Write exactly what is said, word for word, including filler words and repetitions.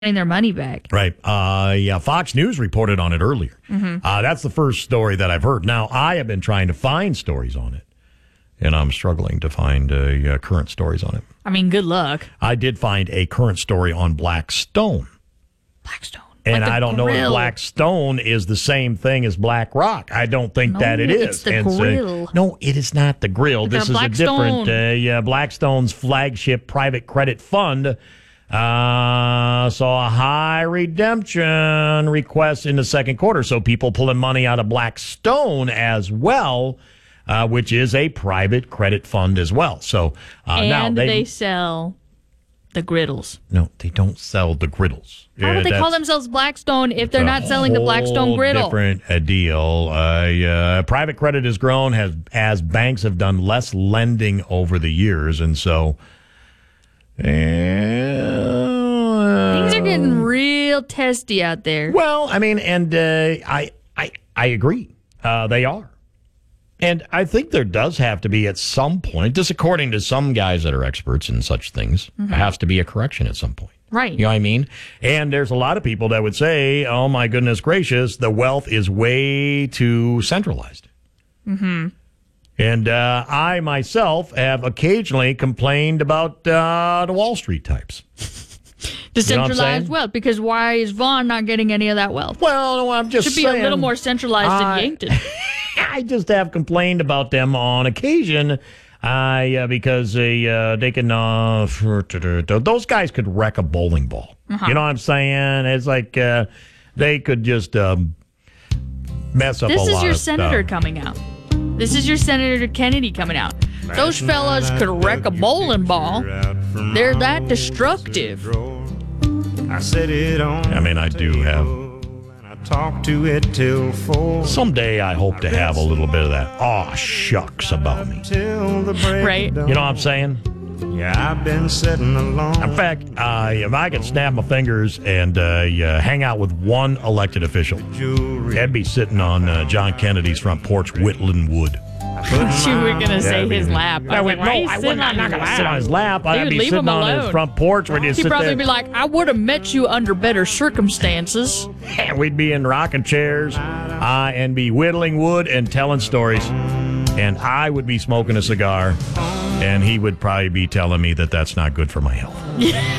their money back. Right. Uh, yeah, Fox News reported on it earlier. Mm-hmm. Uh, that's the first story that I've heard. Now, I have been trying to find stories on it, and I'm struggling to find uh, uh, current stories on it. I mean, good luck. I did find a current story on Blackstone. Blackstone. And like I don't grill. know if Blackstone is the same thing as Black Rock. I don't think no, that it is. It's the and grill. So, no, it is not the grill. But this is Blackstone. a different. Uh, yeah, Blackstone's flagship private credit fund uh, saw a high redemption request in the second quarter. So people pulling money out of Blackstone as well, uh, which is a private credit fund as well. So uh, and now they, they sell the griddles. No, they don't sell the griddles. How would they call themselves Blackstone if they're not selling the Blackstone griddle? Different a deal. Uh, uh, private credit has grown has as banks have done less lending over the years, and so uh, things are getting real testy out there. Well, I mean, and uh, I I I agree. Uh, they are. And I think there does have to be at some point, just according to some guys that are experts in such things, mm-hmm. there has to be a correction at some point. Right. You know what I mean? And there's a lot of people that would say, oh, my goodness gracious, the wealth is way too centralized. Mm-hmm. And uh, I myself have occasionally complained about uh, the Wall Street types. Decentralized wealth, because why is Vaughn not getting any of that wealth? Well, no, I'm just Should be saying, a little more centralized I, than Yankton. I just have complained about them on occasion uh, yeah, because they, uh, they can, uh, those guys could wreck a bowling ball. Uh-huh. You know what I'm saying? It's like uh, they could just um, mess up this a lot of This is your senator stuff. coming out. This is your Senator Kennedy coming out. Those fellas could wreck a bowling ball. They're that destructive. I said it on I mean, I do have. Talk to it till four. Someday I hope to have a little bit of that aw shucks about me. Right. You know what I'm saying? Yeah, I've been sitting alone. In fact, uh, if I could snap my fingers and uh, yeah, hang out with one elected official, I'd be sitting on uh, John Kennedy's front porch whittling wood. You were going to say his lap. I I was would, like, why no, are I you would sitting not, on I'm not his going to lap? sit on his lap. I'd Dude, be leave sitting him on his alone. front porch where you He'd sit probably there. be like, I would have met you under better circumstances. And we'd be in rocking chairs uh, and be whittling wood and telling stories. And I would be smoking a cigar, and he would probably be telling me that that's not good for my health.